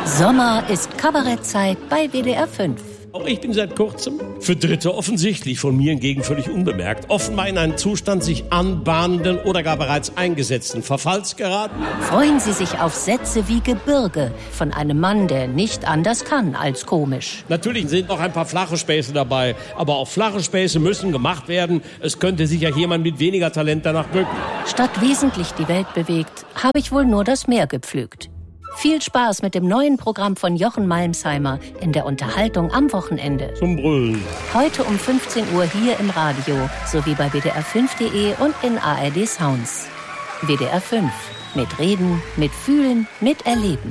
Sommer ist Kabarettzeit bei WDR 5. Auch ich bin seit kurzem, für Dritte offensichtlich, von mir hingegen völlig unbemerkt, offenbar in einen Zustand sich anbahnenden oder gar bereits eingesetzten Verfalls geraten. Freuen Sie sich auf Sätze wie Gebirge von einem Mann, der nicht anders kann als komisch. Natürlich sind noch ein paar flache Späße dabei, aber auch flache Späße müssen gemacht werden. Es könnte sich ja jemand mit weniger Talent danach bücken. Statt wesentlich die Welt bewegt, habe ich wohl nur das Meer gepflügt. Viel Spaß mit dem neuen Programm von Jochen Malmsheimer in der Unterhaltung am Wochenende. Zum Brüllen. Heute um 15 Uhr hier im Radio, sowie bei wdr5.de und in ARD Sounds. WDR 5. Mit Reden, mit Fühlen, mit Erleben.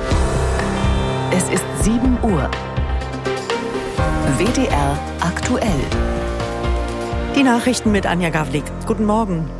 Es ist 7 Uhr. WDR aktuell. Die Nachrichten mit Anja Gawlik. Guten Morgen.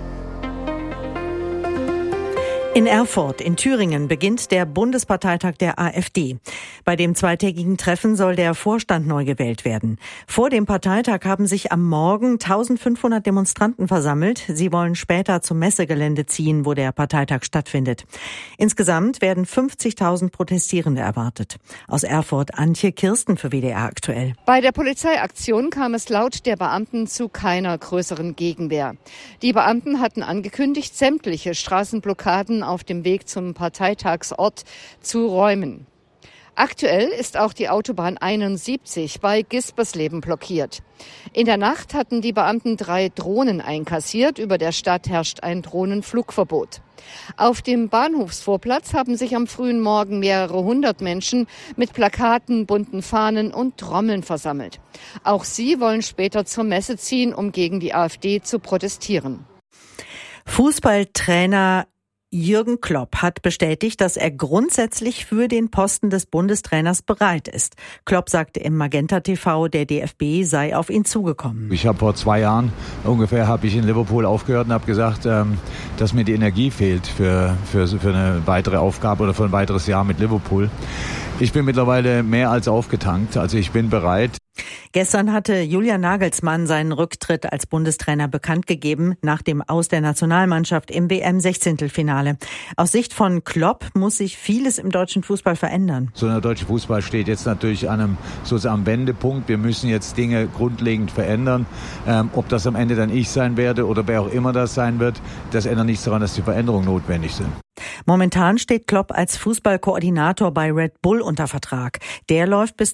In Erfurt in Thüringen beginnt der Bundesparteitag der AfD. Bei dem zweitägigen Treffen soll der Vorstand neu gewählt werden. Vor dem Parteitag haben sich am Morgen 1500 Demonstranten versammelt. Sie wollen später zum Messegelände ziehen, wo der Parteitag stattfindet. Insgesamt werden 50.000 Protestierende erwartet. Aus Erfurt Antje Kirsten für WDR aktuell. Bei der Polizeiaktion kam es laut der Beamten zu keiner größeren Gegenwehr. Die Beamten hatten angekündigt, sämtliche Straßenblockaden auf dem Weg zum Parteitagsort zu räumen. Aktuell ist auch die Autobahn 71 bei Gispersleben blockiert. In der Nacht hatten die Beamten 3 Drohnen einkassiert. Über der Stadt herrscht ein Drohnenflugverbot. Auf dem Bahnhofsvorplatz haben sich am frühen Morgen mehrere hundert Menschen mit Plakaten, bunten Fahnen und Trommeln versammelt. Auch sie wollen später zur Messe ziehen, um gegen die AfD zu protestieren. Fußballtrainer Jürgen Klopp hat bestätigt, dass er grundsätzlich für den Posten des Bundestrainers bereit ist. Klopp sagte im Magenta TV, der DFB sei auf ihn zugekommen. Ich habe vor 2 Jahren ungefähr in Liverpool aufgehört und habe gesagt, dass mir die Energie fehlt für eine weitere Aufgabe oder für ein weiteres Jahr mit Liverpool. Ich bin mittlerweile mehr als aufgetankt, also ich bin bereit. Gestern hatte Julian Nagelsmann seinen Rücktritt als Bundestrainer bekannt gegeben, nach dem Aus der Nationalmannschaft im WM-16-Finale. Aus Sicht von Klopp muss sich vieles im deutschen Fußball verändern. So der deutsche Fußball steht jetzt natürlich am Wendepunkt. Wir müssen jetzt Dinge grundlegend verändern. Ob das am Ende dann ich sein werde oder wer auch immer das sein wird, das ändert nichts daran, dass die Veränderungen notwendig sind. Momentan steht Klopp als Fußballkoordinator bei Red Bull unter Vertrag. Der läuft bis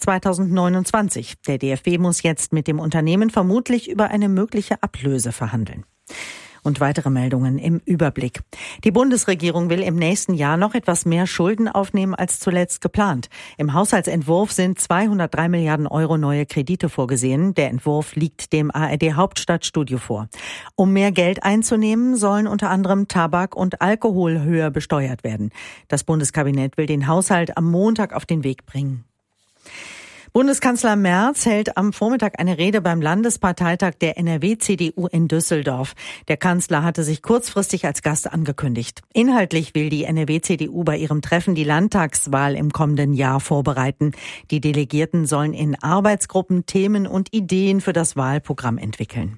2029. Der DFB muss jetzt mit dem Unternehmen vermutlich über eine mögliche Ablöse verhandeln. Und weitere Meldungen im Überblick. Die Bundesregierung will im nächsten Jahr noch etwas mehr Schulden aufnehmen als zuletzt geplant. Im Haushaltsentwurf sind 203 Milliarden Euro neue Kredite vorgesehen. Der Entwurf liegt dem ARD Hauptstadtstudio vor. Um mehr Geld einzunehmen, sollen unter anderem Tabak und Alkohol höher besteuert werden. Das Bundeskabinett will den Haushalt am Montag auf den Weg bringen. Bundeskanzler Merz hält am Vormittag eine Rede beim Landesparteitag der NRW-CDU in Düsseldorf. Der Kanzler hatte sich kurzfristig als Gast angekündigt. Inhaltlich will die NRW-CDU bei ihrem Treffen die Landtagswahl im kommenden Jahr vorbereiten. Die Delegierten sollen in Arbeitsgruppen Themen und Ideen für das Wahlprogramm entwickeln.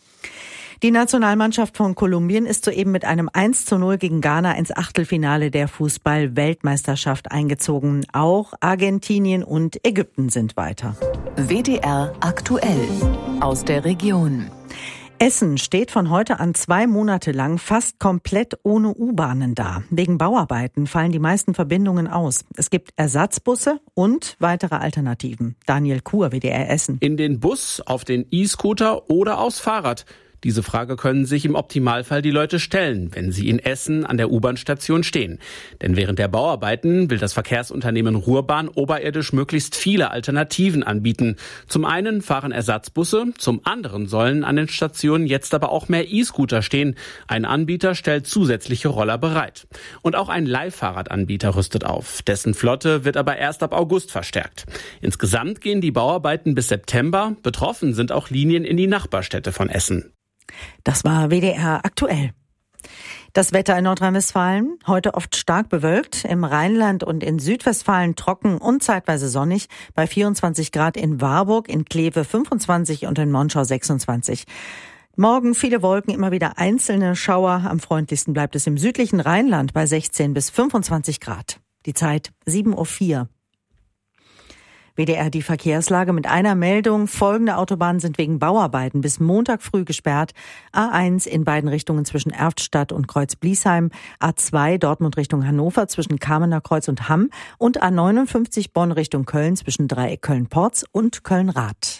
Die Nationalmannschaft von Kolumbien ist soeben mit einem 1:0 gegen Ghana ins Achtelfinale der Fußball-Weltmeisterschaft eingezogen. Auch Argentinien und Ägypten sind weiter. WDR aktuell aus der Region. Essen steht von heute an 2 Monate lang fast komplett ohne U-Bahnen da. Wegen Bauarbeiten fallen die meisten Verbindungen aus. Es gibt Ersatzbusse und weitere Alternativen. Daniel Kuhr, WDR Essen. In den Bus, auf den E-Scooter oder aufs Fahrrad. Diese Frage können sich im Optimalfall die Leute stellen, wenn sie in Essen an der U-Bahn-Station stehen. Denn während der Bauarbeiten will das Verkehrsunternehmen Ruhrbahn oberirdisch möglichst viele Alternativen anbieten. Zum einen fahren Ersatzbusse, zum anderen sollen an den Stationen jetzt aber auch mehr E-Scooter stehen. Ein Anbieter stellt zusätzliche Roller bereit. Und auch ein Leihfahrradanbieter rüstet auf. Dessen Flotte wird aber erst ab August verstärkt. Insgesamt gehen die Bauarbeiten bis September. Betroffen sind auch Linien in die Nachbarstädte von Essen. Das war WDR aktuell. Das Wetter in Nordrhein-Westfalen, heute oft stark bewölkt, im Rheinland und in Südwestfalen trocken und zeitweise sonnig, bei 24 Grad in Warburg, in Kleve 25 und in Monschau 26. Morgen viele Wolken, immer wieder einzelne Schauer. Am freundlichsten bleibt es im südlichen Rheinland bei 16 bis 25 Grad. Die Zeit 7:04 Uhr. WDR die Verkehrslage mit einer Meldung. Folgende Autobahnen sind wegen Bauarbeiten bis Montag früh gesperrt. A1 in beiden Richtungen zwischen Erftstadt und Kreuz-Bliesheim. A2 Dortmund Richtung Hannover zwischen Kamener Kreuz und Hamm. Und A59 Bonn Richtung Köln zwischen Dreieck Köln-Porz und Köln-Rath.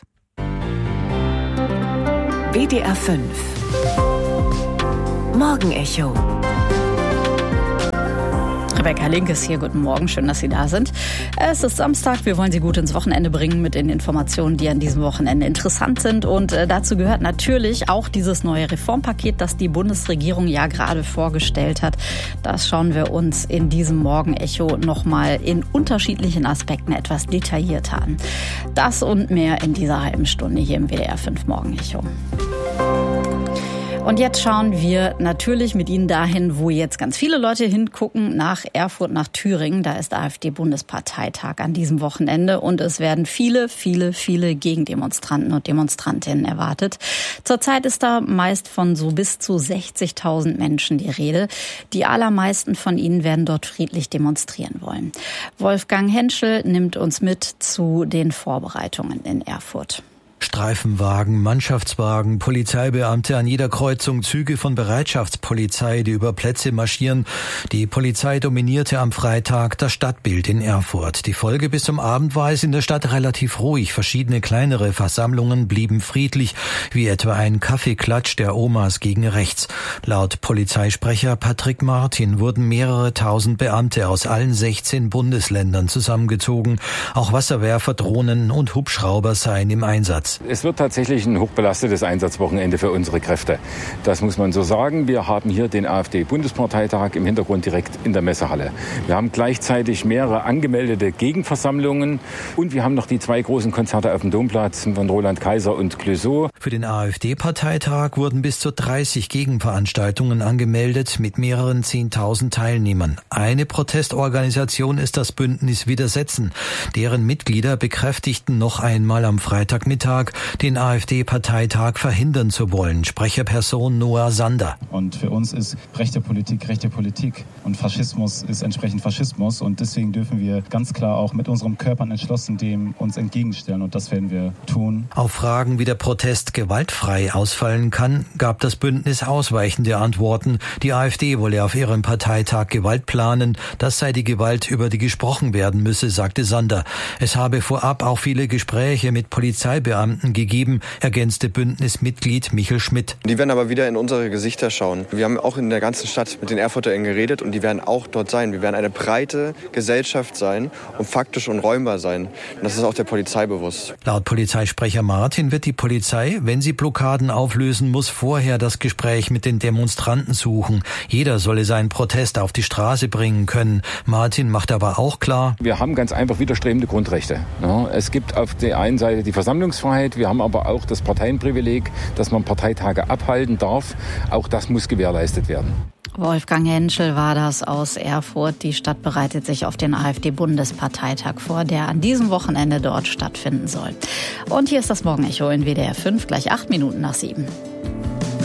WDR 5 Morgenecho. Rebecca Link ist hier. Guten Morgen, schön, dass Sie da sind. Es ist Samstag, wir wollen Sie gut ins Wochenende bringen mit den Informationen, die an diesem Wochenende interessant sind. Und dazu gehört natürlich auch dieses neue Reformpaket, das die Bundesregierung ja gerade vorgestellt hat. Das schauen wir uns in diesem Morgenecho nochmal in unterschiedlichen Aspekten etwas detaillierter an. Das und mehr in dieser halben Stunde hier im WDR 5 Morgenecho. Und jetzt schauen wir natürlich mit Ihnen dahin, wo jetzt ganz viele Leute hingucken, nach Erfurt, nach Thüringen. Da ist AfD-Bundesparteitag an diesem Wochenende und es werden viele Gegendemonstranten und Demonstrantinnen erwartet. Zurzeit ist da meist von so bis zu 60.000 Menschen die Rede. Die allermeisten von ihnen werden dort friedlich demonstrieren wollen. Wolfgang Henschel nimmt uns mit zu den Vorbereitungen in Erfurt. Streifenwagen, Mannschaftswagen, Polizeibeamte an jeder Kreuzung, Züge von Bereitschaftspolizei, die über Plätze marschieren. Die Polizei dominierte am Freitag das Stadtbild in Erfurt. Die Folge: bis zum Abend war es in der Stadt relativ ruhig. Verschiedene kleinere Versammlungen blieben friedlich, wie etwa ein Kaffeeklatsch der Omas gegen rechts. Laut Polizeisprecher Patrick Martin wurden mehrere tausend Beamte aus allen 16 Bundesländern zusammengezogen. Auch Wasserwerfer, Drohnen und Hubschrauber seien im Einsatz. Es wird tatsächlich ein hochbelastetes Einsatzwochenende für unsere Kräfte. Das muss man so sagen. Wir haben hier den AfD-Bundesparteitag im Hintergrund direkt in der Messehalle. Wir haben gleichzeitig mehrere angemeldete Gegenversammlungen und wir haben noch die 2 großen Konzerte auf dem Domplatz von Roland Kaiser und Clouseau. Für den AfD-Parteitag wurden bis zu 30 Gegenveranstaltungen angemeldet mit mehreren 10.000 Teilnehmern. Eine Protestorganisation ist das Bündnis Widersetzen. Deren Mitglieder bekräftigten noch einmal am Freitagmittag, den AfD-Parteitag verhindern zu wollen. Sprecherperson Noah Sander. Und für uns ist rechte Politik und Faschismus ist entsprechend Faschismus und deswegen dürfen wir ganz klar auch mit unserem Körpern entschlossen dem uns entgegenstellen und das werden wir tun. Auf Fragen, wie der Protest gewaltfrei ausfallen kann, gab das Bündnis ausweichende Antworten. Die AfD wolle auf ihrem Parteitag Gewalt planen. Das sei die Gewalt, über die gesprochen werden müsse, sagte Sander. Es habe vorab auch viele Gespräche mit Polizeibeamten gegeben, ergänzte Bündnismitglied Michel Schmidt. Die werden aber wieder in unsere Gesichter schauen. Wir haben auch in der ganzen Stadt mit den ErfurterInnen geredet und die werden auch dort sein. Wir werden eine breite Gesellschaft sein und faktisch unräumbar sein. Und das ist auch der Polizei bewusst. Laut Polizeisprecher Martin wird die Polizei, wenn sie Blockaden auflösen muss, vorher das Gespräch mit den Demonstranten suchen. Jeder solle seinen Protest auf die Straße bringen können. Martin macht aber auch klar: Wir haben ganz einfach widerstrebende Grundrechte. Ja, es gibt auf der einen Seite die Versammlungsfreiheit, wir haben aber auch das Parteienprivileg, dass man Parteitage abhalten darf. Auch das muss gewährleistet werden. Wolfgang Henschel war das aus Erfurt. Die Stadt bereitet sich auf den AfD-Bundesparteitag vor, der an diesem Wochenende dort stattfinden soll. Und hier ist das Morgenecho in WDR 5, gleich 8 Minuten nach 7.